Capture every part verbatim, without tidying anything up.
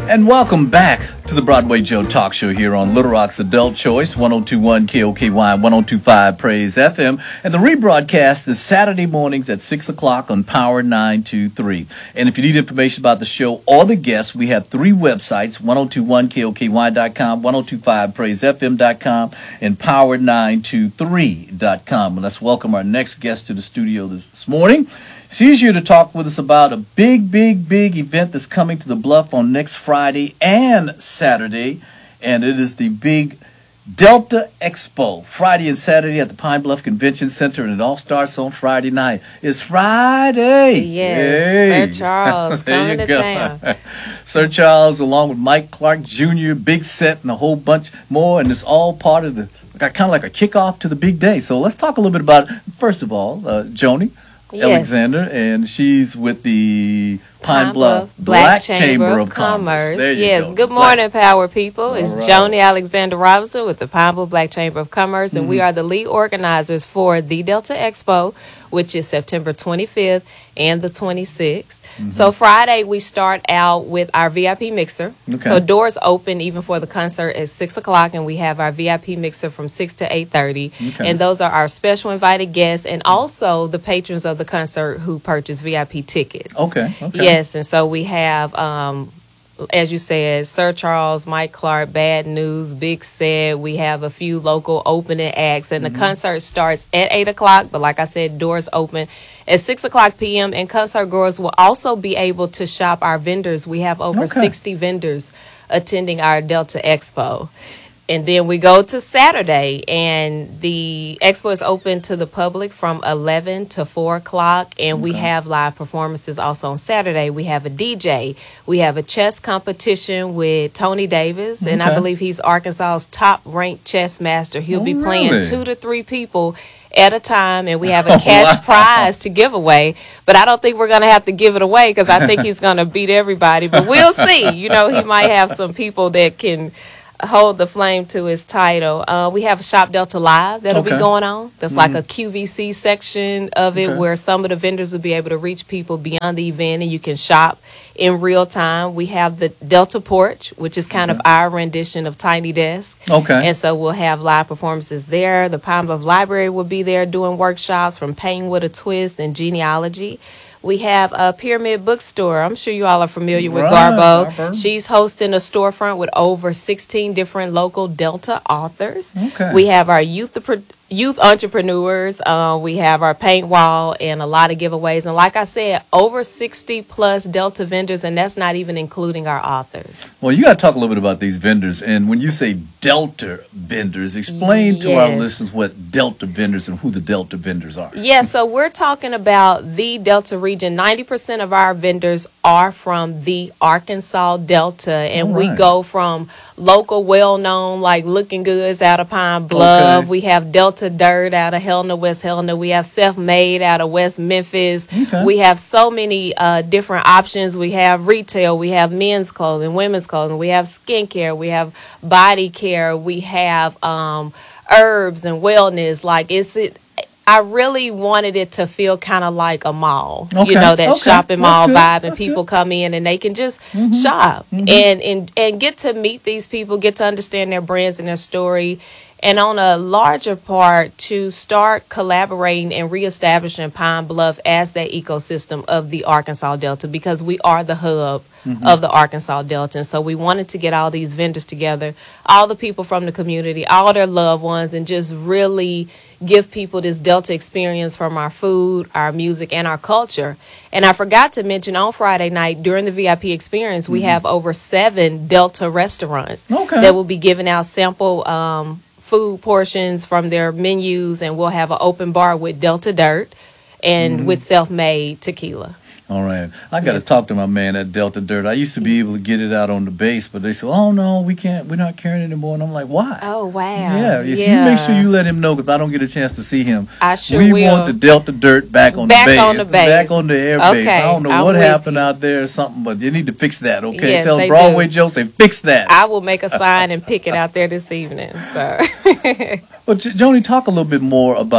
And welcome back to the Broadway Joe Talk Show here on Little Rock's Adult Choice, one oh two point one K O K Y, one oh two point five Praise F M, and the rebroadcast is Saturday mornings at six o'clock on Power nine two three. And if you need information about the show or the guests, we have three websites, ten twenty-one K O K Y dot com, ten twenty-five Praise F M dot com, and Power nine two three dot com. And let's welcome our next guest to the studio this morning. She's here to talk with us about a big, big, big event that's coming to the Bluff on next Friday and Saturday, and it is the big Delta Expo, Friday and Saturday at the Pine Bluff Convention Center, and it all starts on Friday night. It's Friday. Yes, hey. Sir Charles coming to go. town. Sir Charles, along with Mike Clark Junior, Big Set, and a whole bunch more, and it's all part of the, kind of like a kickoff to the big day. So let's talk a little bit about it. First of all, uh, Joni Yes. Alexander, and she's with the Pine, Pine Bluff, Bluff Black, Black Chamber, Chamber of of Commerce. Commerce. There you yes. go. Good morning, Power people. It's right. Joni Alexander Robinson with the Pine Bluff Black Chamber of Commerce, and Mm-hmm. we are the lead organizers for the Delta Expo, which is September twenty-fifth and the twenty-sixth. Mm-hmm. So Friday, we start out with our V I P mixer. Okay. So doors open even for the concert at six o'clock, and we have our V I P mixer from six to eight thirty. Okay. And those are our special invited guests and also the patrons of the concert who purchase V I P tickets. Okay. Okay. Yes, and so we have, um, as you said, Sir Charles, Mike Clark, Bad News, Big Set. We have a few local opening acts, and Mm-hmm. the concert starts at eight o'clock. But like I said, doors open at six o'clock p.m. And concert goers will also be able to shop our vendors. We have over Okay. sixty vendors attending our Delta Expo. And then we go to Saturday, and the expo is open to the public from eleven to four o'clock, and we Okay. have live performances also on Saturday. We have a D J. We have a chess competition with Tony Davis, and I Okay. believe he's Arkansas's top-ranked chess master. He'll Oh, be playing really? two to three people at a time, and we have a cash Wow. prize to give away. But I don't think we're going to have to give it away because I think he's going to beat everybody. But we'll see. You know, he might have some people that can hold the flame to his title. Uh, we have a Shop Delta Live that'll Okay. be going on. That's like a Q V C section of it Okay. where some of the vendors will be able to reach people beyond the event and you can shop in real time. We have the Delta Porch, which is kind of our rendition of Tiny Desk. Okay. And so we'll have live performances there. The Pine Bluff Library will be there doing workshops from Painting with a Twist and Genealogy. We have a Pyramid Bookstore. I'm sure you all are familiar with Right, Garbo. I've heard. She's hosting a storefront with over sixteen different local Delta authors. Okay. We have our youth youth entrepreneurs. Uh, we have our paint wall and a lot of giveaways. And like I said, over sixty plus Delta vendors, and that's not even including our authors. Well, you got to talk a little bit about these vendors. And when you say Delta vendors, explain to our Yes. listeners what Delta vendors and who the Delta vendors are. Yeah, so we're talking about the Delta region. ninety percent of our vendors are from the Arkansas Delta, and All we right. go from local, well-known, like Looking Goods out of Pine Bluff. Okay. We have Delta Dirt out of Helena, West Helena. We have Self-Made out of West Memphis. Okay. We have so many uh, different options. We have retail. We have men's clothing, women's clothing. We have skincare. We have body care. We have um, herbs and wellness. Like, it's it. I really wanted it to feel kind of like a mall, Okay, you know, that okay. shopping That's mall good. vibe, and That's people good. come in and they can just shop and, and and get to meet these people, get to understand their brands and their story. And on a larger part, to start collaborating and reestablishing Pine Bluff as that ecosystem of the Arkansas Delta, because we are the hub of the Arkansas Delta. And so we wanted to get all these vendors together, all the people from the community, all their loved ones, and just really give people this Delta experience from our food, our music, and our culture. And I forgot to mention on Friday night during the V I P experience, we have over seven Delta restaurants Okay. that will be giving out sample um, food portions from their menus, and we'll have an open bar with Delta Dirt and with Self-Made tequila. All right. I got to Yes. talk to my man at Delta Dirt. I used to be able to get it out on the base, but they said, oh, no, we can't. We're not carrying it anymore. And I'm like, why? Oh, wow. Yeah, yes, you make sure you let him know because I don't get a chance to see him. I sure we will. want the Delta Dirt back on Back the base. on the base. Back on the air base. Okay, I don't know I'm what with happened you. out there or something, but you need to fix that, okay? Yes, Tell they Broadway do. Joe, say, fix that. I will make a sign and pick it out there this evening. So. Well, J- Joni, talk a little bit more about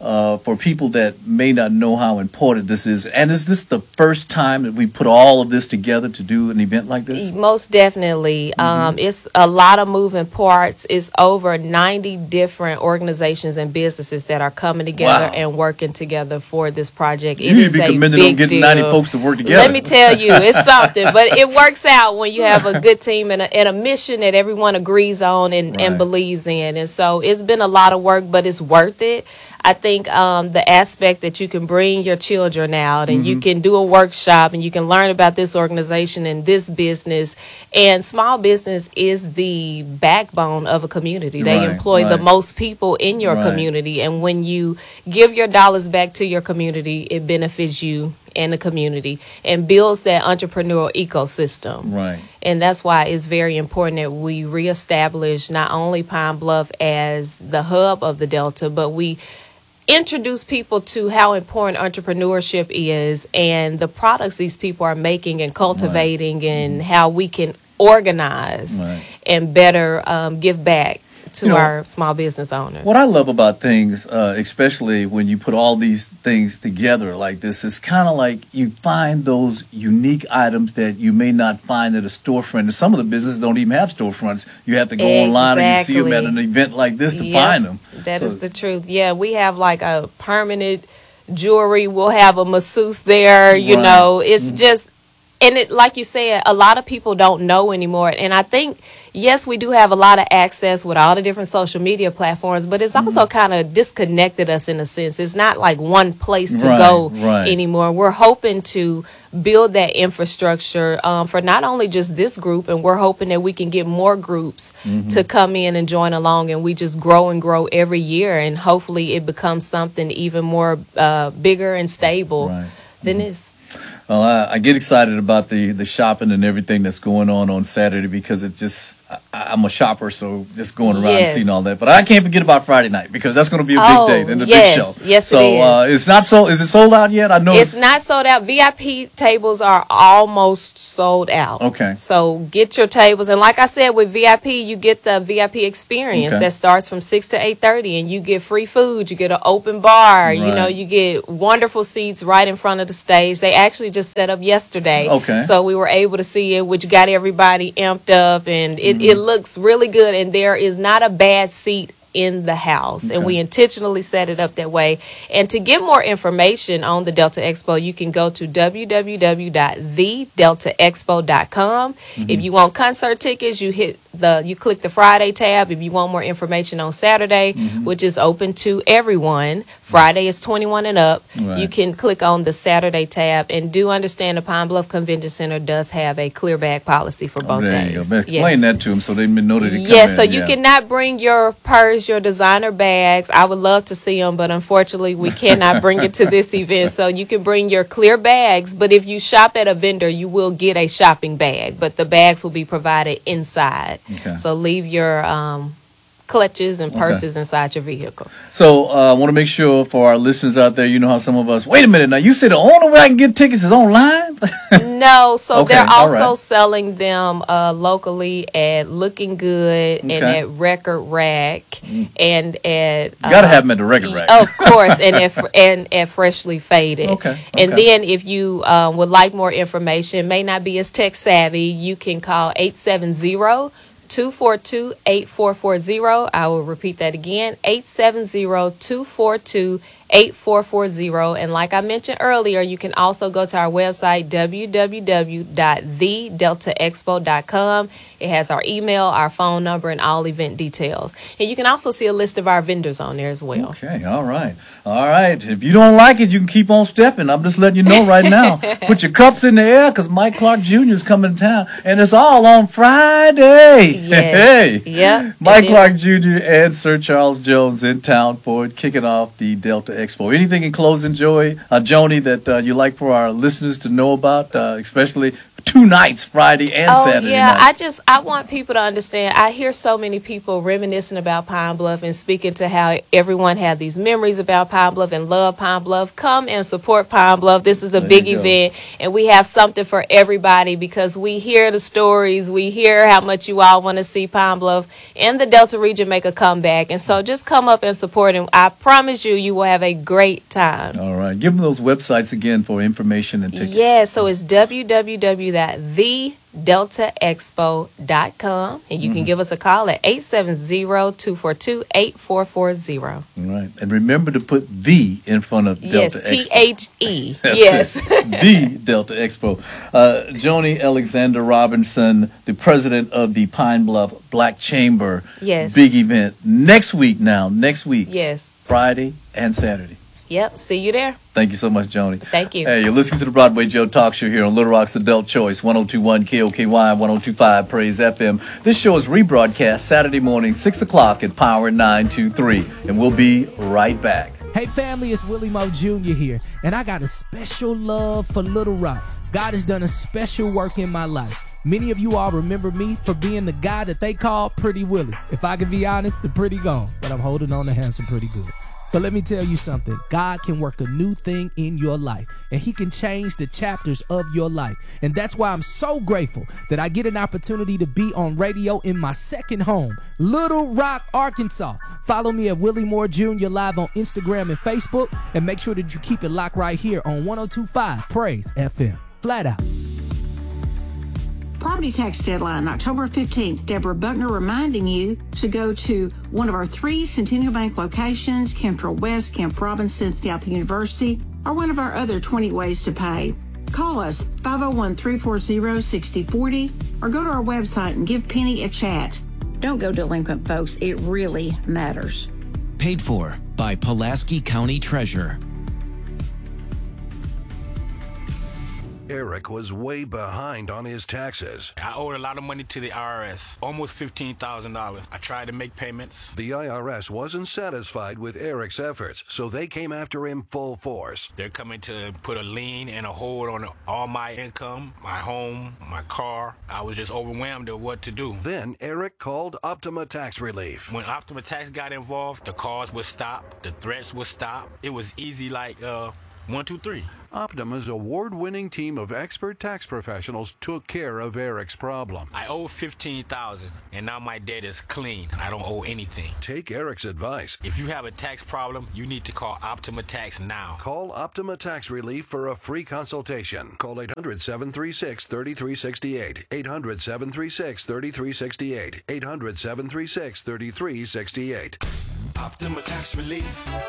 uh, for people that may not know how important this is. And is this the first time that we put all of this together to do an event like this? Most definitely. Mm-hmm. Um, it's a lot of moving parts. It's over ninety different organizations and businesses that are coming together wow. and working together for this project. It you is be a commended big on getting deal. ninety folks to work together. Let me tell you, it's something. But it works out when you have a good team and a, and a mission that everyone agrees on and, right. and believes in. And so it's been a lot of work, but it's worth it. I think um, the aspect that you can bring your children out and mm-hmm. you can do a workshop and you can learn about this organization and this business. And small business is the backbone of a community. They right, employ right. the most people in your right. community. And when you give your dollars back to your community, it benefits you and the community and builds that entrepreneurial ecosystem. Right. And that's why it's very important that we reestablish not only Pine Bluff as the hub of the Delta, but we introduce people to how important entrepreneurship is and the products these people are making and cultivating right. and mm-hmm. how we can organize right. and better um, give back to you know, our small business owners. What I love about things, uh, especially when you put all these things together like this, is kind of like you find those unique items that you may not find at a storefront. And some of the businesses don't even have storefronts. You have to go exactly. online and you see them at an event like this to yep, find them. That so, is the truth. Yeah, we have like a permanent jewelry. We'll have a masseuse there. You right. know, it's mm-hmm. just, and it, like you said, a lot of people don't know anymore. And I think, yes, we do have a lot of access with all the different social media platforms, but it's also mm-hmm. kind of disconnected us in a sense. It's not like one place to right, go right. anymore. We're hoping to build that infrastructure um, for not only just this group, and we're hoping that we can get more groups mm-hmm. to come in and join along, and we just grow and grow every year, and hopefully it becomes something even more uh, bigger and stable right. than mm-hmm. this. Well, I, I get excited about the, the shopping and everything that's going on on Saturday because it just, I, I'm a shopper, so just going around yes. and seeing all that. But I can't forget about Friday night because that's going to be a oh, big day and a yes. big show. Yes, so, it is. Uh, it's not sold. Is it sold out yet? I know it's, it's not sold out. V I P tables are almost sold out. Okay. So get your tables, and like I said, with V I P, you get the V I P experience okay. that starts from six to eight thirty, and you get free food. You get an open bar. Right. You know, you get wonderful seats right in front of the stage. They actually just set up yesterday. Okay. So we were able to see it, which got everybody amped up, and it, mm-hmm. it looks really good. And there is not a bad seat in the house, okay. and we intentionally set it up that way. And to get more information on the Delta Expo, you can go to w w w dot the delta expo dot com. Mm-hmm. If you want concert tickets, you hit the you click the Friday tab. If you want more information on Saturday, mm-hmm. which is open to everyone, Friday is twenty-one and up. Right. You can click on the Saturday tab, and do understand the Pine Bluff Convention Center does have a clear bag policy for both oh, there days. You go. Explain yes. that to them so they know that it comes Yes, in. so you yeah. cannot bring your purse, your designer bags. I would love to see them, but unfortunately we cannot bring it to this event. So you can bring your clear bags, but if you shop at a vendor, you will get a shopping bag, but the bags will be provided inside. Okay. So leave your um, clutches and purses okay. inside your vehicle. So uh, I want to make sure for our listeners out there, you know how some of us, wait a minute now, you said the only way I can get tickets is online? No, so okay, they're also right. selling them uh, locally at Looking Good okay. and at Record Rack mm. and at you gotta uh, have them at the Record Rack, of course, and at and at Freshly Faded. Okay, okay. And then if you um, would like more information, may not be as tech savvy, you can call eight seven zero, two four two, eight four four zero. I will repeat that again, eight seven zero, two four two, eight four four zero. And like I mentioned earlier, you can also go to our website, w w w dot the delta expo dot com. It has our email, our phone number, and all event details. And you can also see a list of our vendors on there as well. Okay, all right. All right. If you don't like it, you can keep on stepping. I'm just letting you know right now. Put your cups in the air because Mike Clark Junior is coming to town. And it's all on Friday. Yes. Hey. Yep. Mike Clark Junior and Sir Charles Jones in town for it, kicking off the Delta Expo. Anything in closing, Joey, uh, Joni, that uh, you like for our listeners to know about, uh, especially two nights, Friday and oh, Saturday yeah, night. I just, I want people to understand. I hear so many people reminiscing about Pine Bluff and speaking to how everyone had these memories about Pine Bluff and love Pine Bluff. Come and support Pine Bluff. This is a There big you go. event, and we have something for everybody because we hear the stories. We hear how much you all want to see Pine Bluff and the Delta region make a comeback. And so just come up and support, and I promise you, you will have a great time. All right. Give them those websites again for information and tickets. Yeah, so it's w w w dot the delta expo dot com, and you mm-hmm. can give us a call at eight seven zero, two four two, eight four four zero. All right. And remember to put the in front of yes, Delta Expo. T H E. Yes. The Delta Expo. Uh, Joni Alexander Robinson, the president of the Pine Bluff Black Chamber. Yes. Big event. Next week now. Next week. Yes. Friday and Saturday. Yep. See you there. Thank you so much, Joni. Thank you. Hey, you're listening to the Broadway Joe Talk Show here on Little Rock's Adult Choice, one oh two point one K O K Y, one oh two point five Praise F M. This show is rebroadcast Saturday morning, six o'clock at Power nine two three, and we'll be right back. Hey, family, it's Willie Moe Junior here, and I got a special love for Little Rock. God has done a special work in my life. Many of you all remember me for being the guy that they call Pretty Willie. If I can be honest, the pretty gone, but I'm holding on to handsome pretty good. But let me tell you something. God can work a new thing in your life, and he can change the chapters of your life. And that's why I'm so grateful that I get an opportunity to be on radio in my second home, Little Rock, Arkansas. Follow me at Willie Moore Junior live on Instagram and Facebook, and make sure that you keep it locked right here on one oh two point five Praise F M. Flat out. Property tax deadline, October fifteenth. Deborah Buckner reminding you to go to one of our three Centennial Bank locations, Camtrell West, Camp Robinson, South University, or one of our other twenty ways to pay. Call us five oh one, three four zero, six oh four oh or go to our website and give Penny a chat. Don't go delinquent, folks. It really matters. Paid for by Pulaski County Treasurer. Eric was way behind on his taxes. I owed a lot of money to the I R S, almost fifteen thousand dollars. I tried to make payments. The I R S wasn't satisfied with Eric's efforts, so they came after him full force. They're coming to put a lien and a hold on all my income, my home, my car. I was just overwhelmed at what to do. Then Eric called Optima Tax Relief. When Optima Tax got involved, the calls would stop, the threats would stop. It was easy like uh, one, two, three. Optima's award-winning team of expert tax professionals took care of Eric's problem. I owe fifteen thousand dollars, and now my debt is clean. I don't owe anything. Take Eric's advice. If you have a tax problem, you need to call Optima Tax now. Call Optima Tax Relief for a free consultation. Call eight hundred, seven three six, three three six eight. eight hundred, seven three six, three three six eight. eight hundred, seven three six, three three six eight. Optima Tax Relief.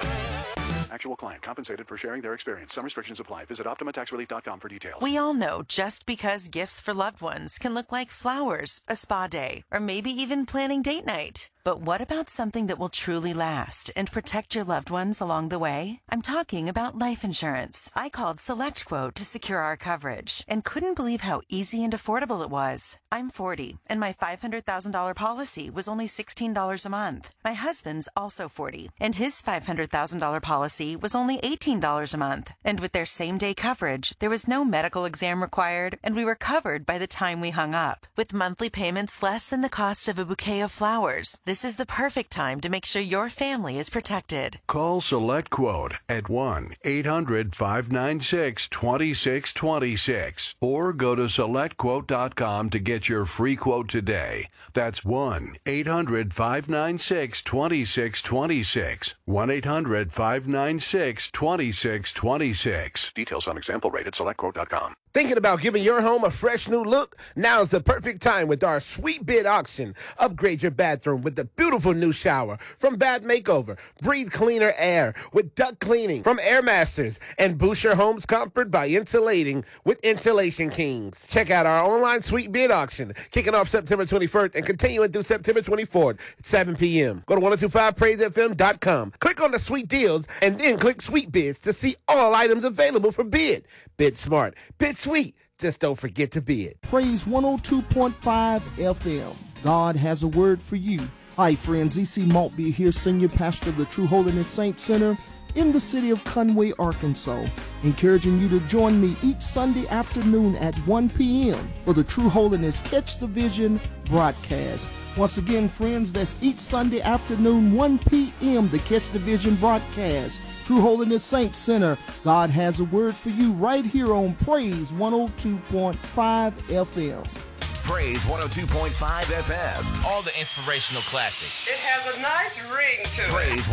Actual client compensated for sharing their experience. Some restrictions apply. Visit optima tax relief dot com for details. We all know just because gifts for loved ones can look like flowers, a spa day, or maybe even planning date night. But what about something that will truly last and protect your loved ones along the way? I'm talking about life insurance. I called SelectQuote to secure our coverage and couldn't believe how easy and affordable it was. I'm forty, and my five hundred thousand dollars policy was only sixteen dollars a month. My husband's also forty, and his five hundred thousand dollars policy was only eighteen dollars a month. And with their same-day coverage, there was no medical exam required, and we were covered by the time we hung up. With monthly payments less than the cost of a bouquet of flowers, this is the perfect time to make sure your family is protected. Call SelectQuote at one eight hundred, five nine six, two six two six or go to select quote dot com to get your free quote today. That's one eight hundred, five nine six, two six two six. one eight hundred, five nine six, two six two six. Details on example rate at select quote dot com. Thinking about giving your home a fresh new look? Now's the perfect time with our sweet bid auction. Upgrade your bathroom with the beautiful new shower from Bath Makeover. Breathe cleaner air with duct cleaning from Air Masters, and boost your home's comfort by insulating with Insulation Kings. Check out our online sweet bid auction, kicking off September twenty-first and continuing through September twenty-fourth at seven p.m. Go to ten twenty-five praise f m dot com. Click on the sweet deals and then click sweet bids to see all items available for bid. Bid smart. Bid sweet. Just don't forget to bid. Praise one oh two point five F M. God has a word for you. Hi, friends. E C Maltby here, Senior Pastor of the True Holiness Saints Center. in the city of Conway, Arkansas. Encouraging you to join me each Sunday afternoon at one p.m. for the True Holiness Catch the Vision broadcast. Once again, friends, that's each Sunday afternoon, one p.m., the Catch the Vision broadcast. True Holiness Saints Center, God has a word for you right here on Praise one oh two point five F M. Praise one oh two point five F M. All the inspirational classics. It has a nice ring to Praise it.